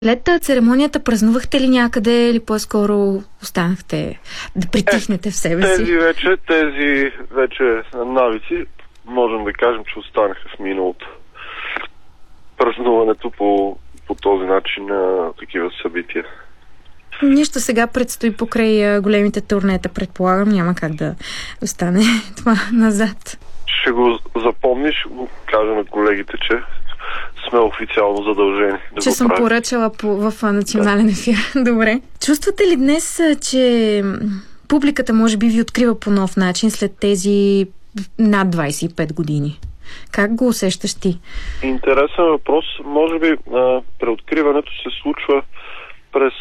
След церемонията празнувахте ли някъде или по-скоро останахте да притихнете в себе си? Тези вече навици, можем да кажем, че останаха в миналото. Празнуването по този начин на такива събития. Нищо сега предстои покрай големите турнета, предполагам. Няма как да остане това назад. Ще го запомниш, ще го кажа на колегите, че сме официално задължени да че го съм правим. поръчала в национален ефир. Добре. Чувствате ли днес, че публиката може би ви открива по нов начин след тези над 25 години? Как го усещаш ти? Интересен въпрос. Може би преоткриването се случва през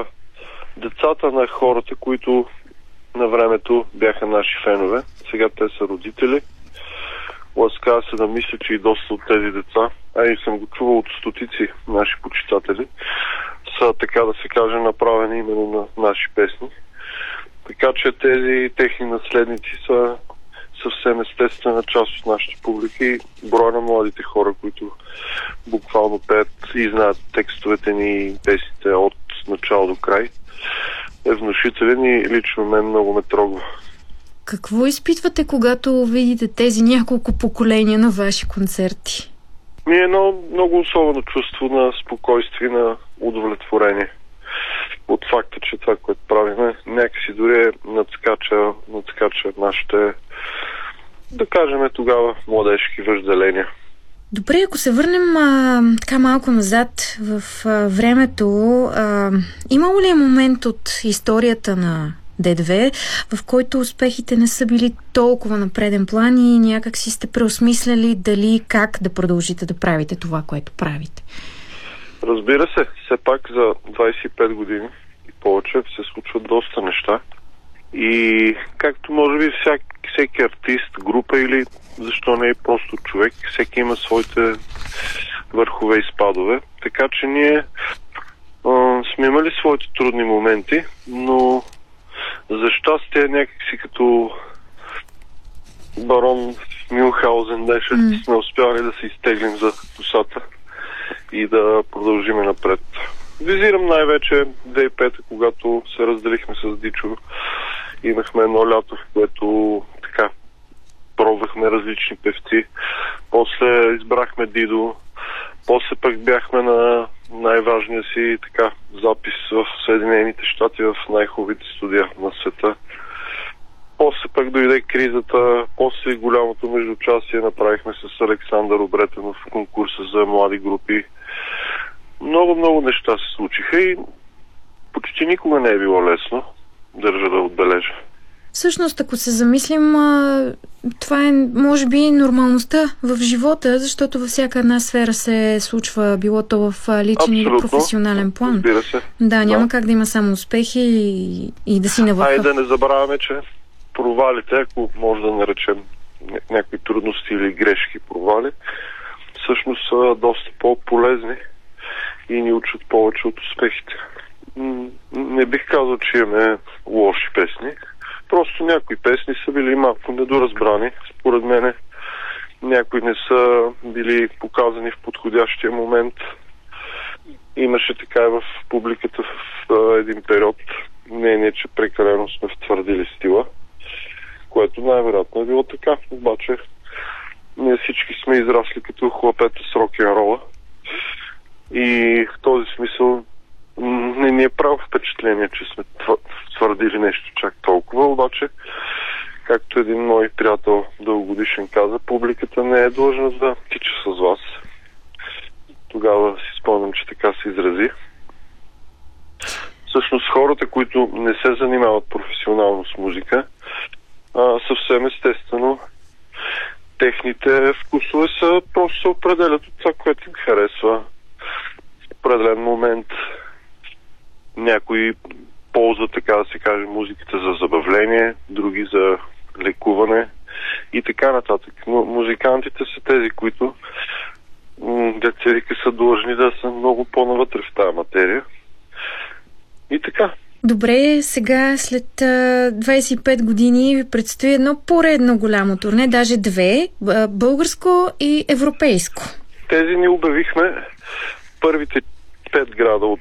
децата на хората, които на времето бяха наши фенове. Сега те са родители. Ласкава се да мисля, че и доста от тези деца, а и съм го чувал от стотици наши почитатели, са, така да се каже, направени именно на наши песни. Така че тези техни наследници са съвсем естествена част от нашите публики. Броя на младите хора, които буквално пеят и знаят текстовете ни и песните от начало до край, е внушителен и лично мен много ме трогва. Какво изпитвате, когато видите тези няколко поколения на ваши концерти? Ми е едно много особено чувство на спокойствие, на удовлетворение от факта, че това, което правиме, някакси дори надскача нашите, да кажем тогава, младежки въжделения. Добре, ако се върнем така малко назад в времето, имало ли е момент от историята на ДДВ, в който успехите не са били толкова на преден план и някак си сте преосмисляли дали как да продължите да правите това, което правите? Разбира се, все пак за 25 години и повече се случват доста неща. И както може би всеки артист, група или защо не е просто човек, всеки има своите върхове и спадове. Така че ние сме имали своите трудни моменти, но за щастие някакси като барон Мюнхаузен беше, сме успявали да се изтеглим за косата и да продължиме напред. Визирам най-вече 2005, когато се разделихме с Дичо. Имахме едно лято, в което така пробвахме различни певци. После избрахме Дидо. После пък бяхме на най-важния си така запис в Съединените щати, в най-хубавите студия на света. После пък дойде кризата, после голямото междучасие направихме с Александър Обретенов в конкурса за млади групи. Много неща се случиха и почти никога не е било лесно, държа да отбележа. Всъщност, ако се замислим, това е, може би, нормалността в живота, защото във всяка една сфера се случва, било то в личен или професионален план. Разбира се. Да, няма как да има само успехи и да си навърха. Да не забравяме, че провалите, ако може да наречем някакви трудности или грешки провали, всъщност са доста по-полезни и ни учат повече от успехите. Не бих казал, че имаме лоши песни. Просто някои песни са били малко недоразбрани. Според мене някои не са били показани в подходящия момент. Имаше така и в публиката в един период мнение, че прекалено сме втвърдили стила, което най-вероятно е било така. Обаче ние всички сме израсли като хлапета с рок-н-рола и в този смисъл не ни е право впечатление, че сме твърдили нещо чак толкова, обаче, както един мой приятел дългогодишен каза, публиката не е длъжна да тича с вас. Тогава си спомням, че така се изрази. Всъщност хората, които не се занимават професионално с музика, съвсем естествено техните вкусове просто се определят от това, което им харесва. В определен момент някои ползват, така да се каже, музиката за забавление, други за лекуване и така нататък. Но музикантите са тези, които деца вика са длъжни да са много по-навътре в тази материя. И така. Добре, сега след 25 години ви предстои едно поредно голямо турне, даже две, българско и европейско. Тези ни обявихме първите 5 града от